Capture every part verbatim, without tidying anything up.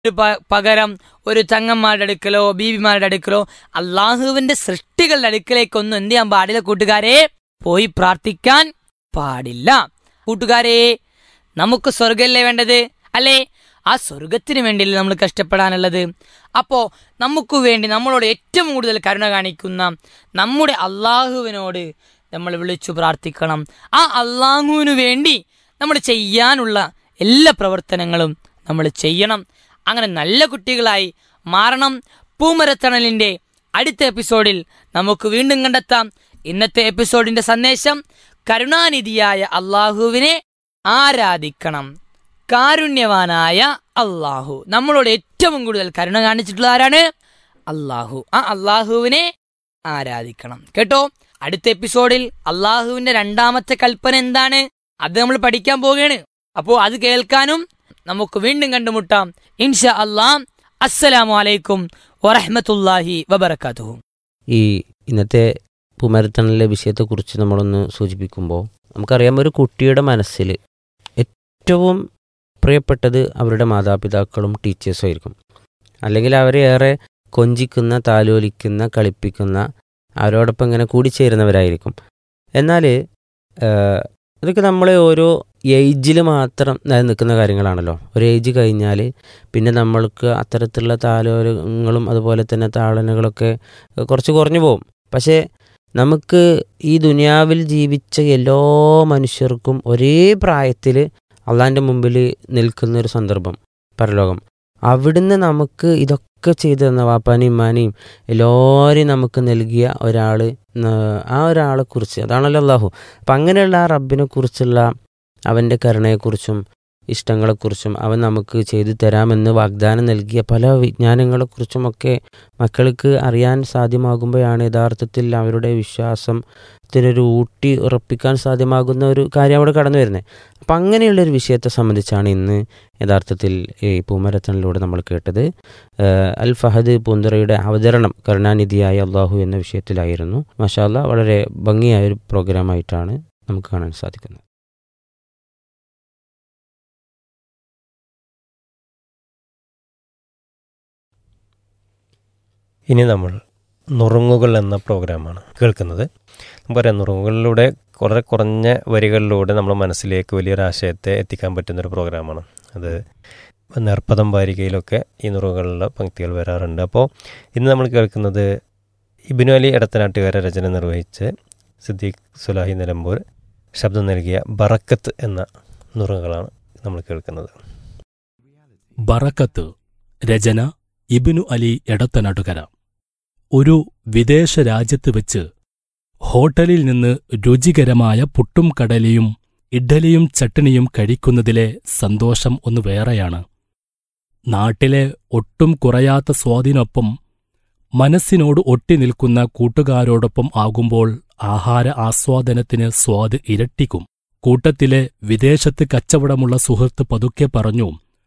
പകരം ഒരു ചങ്ങന്മാരുടെ അടുക്കലോ ബീബിമാരുടെ അടുക്കലോ അള്ളാഹുവിന്റെ സൃഷ്ടികളുടെ അടുക്കലേക്കൊന്നും എന്ത് ചെയ്യാൻ പാടില്ല കൂട്ടുകാരെ, പോയി പ്രാർത്ഥിക്കാൻ പാടില്ല. കൂട്ടുകാരെ, നമുക്ക് സ്വർഗല്ലേ വേണ്ടത് അല്ലേ? ആ സ്വർഗത്തിന് വേണ്ടിയല്ലേ നമ്മൾ കഷ്ടപ്പെടാനുള്ളത്. അപ്പോ നമുക്ക് വേണ്ടി നമ്മളോട് ഏറ്റവും കൂടുതൽ കരുണ കാണിക്കുന്ന നമ്മുടെ അള്ളാഹുവിനോട് നമ്മൾ വിളിച്ചു പ്രാർത്ഥിക്കണം. ആ അള്ളാഹുവിനു വേണ്ടി നമ്മൾ ചെയ്യാനുള്ള എല്ലാ പ്രവർത്തനങ്ങളും നമ്മൾ ചെയ്യണം. അങ്ങനെ നല്ല കുട്ടികളായി മാറണം. പൂമരത്തണലിന്റെ അടുത്ത എപ്പിസോഡിൽ നമുക്ക് വീണ്ടും കണ്ടെത്താം. ഇന്നത്തെ എപ്പിസോഡിന്റെ സന്ദേശം കരുണാനിധിയായ അള്ളാഹുവിനെ ആരാധിക്കണം. കാരുണ്യവാനായ അള്ളാഹു നമ്മളോട് ഏറ്റവും കൂടുതൽ കരുണ കാണിച്ചിട്ടുള്ള ആരാണ്? അള്ളാഹു. ആ അള്ളാഹുവിനെ ആരാധിക്കണം. കേട്ടോ, അടുത്ത എപ്പിസോഡിൽ അള്ളാഹുവിന്റെ രണ്ടാമത്തെ കൽപ്പന എന്താണ് അത് നമ്മൾ പഠിക്കാൻ പോവുകയാണ്. അപ്പോൾ അത് കേൾക്കാനും നമുക്ക് വീണ്ടും കണ്ടുമുട്ടാം ഇൻഷാ അല്ലാഹ്. അസ്സലാമു അലൈക്കും വറഹ്മത്തുള്ളാഹി വബറകാതുഹു. ഈ ഇന്നത്തെ പൂമരത്തണലിലെ വിഷയത്തെക്കുറിച്ച് നമ്മളൊന്ന് സൂചിപ്പിക്കുമ്പോൾ നമുക്കറിയാം, ഒരു കുട്ടിയുടെ മനസ്സിൽ ഏറ്റവും പ്രിയപ്പെട്ടത് അവരുടെ മാതാപിതാക്കളും ടീച്ചേഴ്സും ആയിരിക്കും. അല്ലെങ്കിൽ അവരെ ഏറെ കൊഞ്ചിക്കുന്ന, താലോലിക്കുന്ന, കളിപ്പിക്കുന്ന, അവരോടൊപ്പം ഇങ്ങനെ കൂടിച്ചേരുന്നവരായിരിക്കും. എന്നാൽ ഇതൊക്കെ നമ്മളെ ഓരോ ഏജിൽ മാത്രം നിൽക്കുന്ന കാര്യങ്ങളാണല്ലോ. ഒരു ഏജ് കഴിഞ്ഞാൽ പിന്നെ നമ്മൾക്ക് അത്തരത്തിലുള്ള താലോലങ്ങളും അതുപോലെ തന്നെ താളനകളൊക്കെ കുറച്ച് കുറഞ്ഞു പോകും. പക്ഷേ നമുക്ക് ഈ ദുനിയാവിൽ ജീവിച്ച എല്ലാ മനുഷ്യർക്കും ഒരേ പ്രായത്തിൽ അള്ളാഹിൻ്റെ മുമ്പിൽ നിൽക്കുന്നൊരു സന്ദർഭം പരലോകം. അവിടുന്ന് നമുക്ക് ഇതൊക്കെ ചെയ്തു തന്ന വാപ്പാനെയും ഉമ്മാനെയും എല്ലാവരെയും നമുക്ക് നൽകിയ ഒരാൾ, ആ ഒരാളെക്കുറിച്ച് അതാണല്ലോ അള്ളാഹു. അപ്പം അങ്ങനെയുള്ള ആ റബ്ബിനെ കുറിച്ചുള്ള അവൻ്റെ കരുണയെക്കുറിച്ചും ഇഷ്ടങ്ങളെക്കുറിച്ചും അവൻ നമുക്ക് ചെയ്തു തരാമെന്ന് വാഗ്ദാനം നൽകിയ പല വിജ്ഞാനങ്ങളെക്കുറിച്ചുമൊക്കെ മക്കൾക്ക് അറിയാൻ സാധ്യമാകുമ്പോഴാണ് യഥാർത്ഥത്തിൽ അവരുടെ വിശ്വാസത്തിനൊരു ഊട്ടി ഉറപ്പിക്കാൻ സാധ്യമാകുന്ന ഒരു കാര്യം അവിടെ കടന്നു വരുന്നത്. അപ്പം അങ്ങനെയുള്ളൊരു വിഷയത്തെ സംബന്ധിച്ചാണ് ഇന്ന് യഥാർത്ഥത്തിൽ ഈ പൂമരത്തണിലൂടെ നമ്മൾ കേട്ടത്. അൽ ഫഹദ് പൂന്തുറയുടെ അവതരണം കരുണാനിധിയായ അള്ളാഹു എന്ന വിഷയത്തിലായിരുന്നു. മാഷാ അല്ലാഹ്, വളരെ ഭംഗിയായൊരു പ്രോഗ്രാമായിട്ടാണ് നമുക്ക് കാണാൻ സാധിക്കുന്നത്. ഇനി നമ്മൾ നുറുങ്ങുകൾ എന്ന പ്രോഗ്രാമാണ് കേൾക്കുന്നത്. നമുക്കറിയാം, നുറുങ്ങുകളിലൂടെ വളരെ കുറഞ്ഞ വരികളിലൂടെ നമ്മൾ മനസ്സിലേക്ക് വലിയൊരാശയത്തെ എത്തിക്കാൻ പറ്റുന്നൊരു പ്രോഗ്രാമാണ് അത്. നേർപ്പദം വാരികയിലൊക്കെ ഈ നുറുങ്ങുകളിലുള്ള പങ്ക്തികൾ വരാറുണ്ട്. അപ്പോൾ ഇന്ന് നമ്മൾ കേൾക്കുന്നത് ഇബ്നു അലി എടത്തനാട്ടുകാരെ രചന നിർവഹിച്ച് സിദ്ദീഖ് സുലാഹി നിലമ്പൂർ ശബ്ദം നൽകിയ ബറക്കത്ത് എന്ന നുറുങ്ങുകളാണ് നമ്മൾ കേൾക്കുന്നത്. ബറക്കത്ത്, രചന ഇബ്നു അലി എടത്തനാട്ടുകര. ഒരു വിദേശ രാജ്യത്ത് വെച്ച് ഹോട്ടലിൽ നിന്ന് രുചികരമായ പുട്ടും കടലയും ഇഡ്ഡലിയും ചട്നിയും കഴിക്കുന്നതിലെ സന്തോഷം ഒന്ന് വേറെയാണ്. നാട്ടിലെ ഒട്ടും കുറയാത്ത സ്വാദിനൊപ്പം മനസ്സിനോട് ഒട്ടി നിൽക്കുന്ന കൂട്ടുകാരോടൊപ്പം ആകുമ്പോൾ ആഹാര ആസ്വാദനത്തിന് സ്വാദ് ഇരട്ടിക്കും. കൂട്ടത്തിലെ വിദേശത്ത് കച്ചവടമുള്ള സുഹൃത്ത് പതുക്കെ പറഞ്ഞു,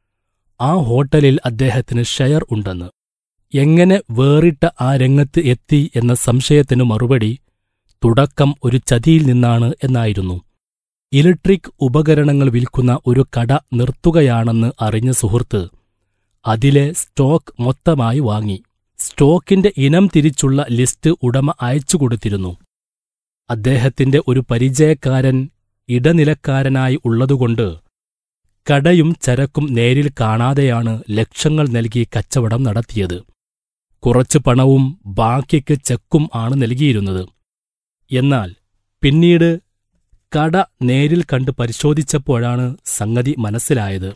ആ ഹോട്ടലിൽ അദ്ദേഹത്തിന് ഷെയർ ഉണ്ടെന്ന്. എങ്ങനെ വേറിട്ട ആ രംഗത്ത് എത്തി എന്ന സംശയത്തിനു മറുപടി തുടക്കം ഒരു ചതിയിൽ നിന്നാണ് എന്നായിരുന്നു. ഇലക്ട്രിക് ഉപകരണങ്ങൾ വിൽക്കുന്ന ഒരു കട നിർത്തുകയാണെന്ന് അറിഞ്ഞ സുഹൃത്ത് അതിലെ സ്റ്റോക്ക് മൊത്തമായി വാങ്ങി. സ്റ്റോക്കിന്റെ ഇനം തിരിച്ചുള്ള ലിസ്റ്റ് ഉടമ അയച്ചുകൊടുത്തിരുന്നു. അദ്ദേഹത്തിന്റെ ഒരു പരിചയക്കാരൻ ഇടനിലക്കാരനായി ഉള്ളതുകൊണ്ട് കടയും ചരക്കും നേരിൽ കാണാതെയാണ് ലക്ഷങ്ങൾ നൽകി കച്ചവടം നടത്തിയത്. കുറച്ച് പണവും ബാക്കിക്ക് ചെക്കും ആണ് നൽകിയിരുന്നത്. എന്നാൽ പിന്നീട് കട നേരിൽ കണ്ട് പരിശോധിച്ചപ്പോഴാണ് സംഗതി മനസ്സിലായത്.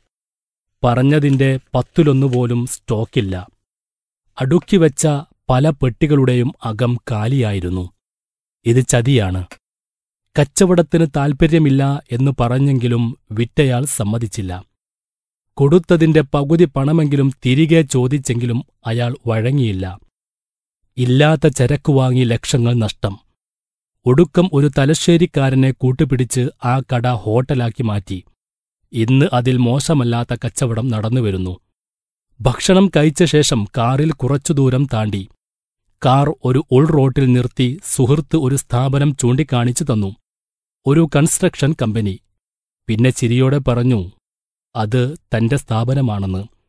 പറഞ്ഞതിന്റെ പത്തിലൊന്നുപോലും സ്റ്റോക്കില്ല. അടുക്കിവെച്ച പല പെട്ടികളുടെയും അകം കാലിയായിരുന്നു. ഇത് ചതിയാണ്. കച്ചവടത്തിന് താൽപ്പര്യമില്ല എന്നു പറഞ്ഞെങ്കിലും വിറ്റയാൾ സമ്മതിച്ചില്ല. കൊടുത്തതിന്റെ പകുതി പണമെങ്കിലും തിരികെ ചോദിച്ചെങ്കിലും അയാൾ വഴങ്ങിയില്ല. ഇല്ലാത്ത ചരക്ക് വാങ്ങി ലക്ഷങ്ങൾ നഷ്ടം. ഒടുക്കം ഒരു തലശ്ശേരിക്കാരനെ കൂട്ടുപിടിച്ച് ആ കട ഹോട്ടലാക്കി മാറ്റി. ഇന്ന് അതിൽ മോശമല്ലാത്ത കച്ചവടം നടന്നുവരുന്നു. ഭക്ഷണം കഴിച്ച ശേഷം കാറിൽ കുറച്ചു ദൂരം താണ്ടി. കാർ ഒരു ഉൾറോട്ടിൽ നിർത്തി സുഹൃത്ത് ഒരു സ്ഥാപനം ചൂണ്ടിക്കാണിച്ചു തന്നു. ഒരു കൺസ്ട്രക്ഷൻ കമ്പനി. പിന്നെ ചിരിയോടെ പറഞ്ഞു, അത് തന്റെ സ്ഥാപനമാണെന്ന്.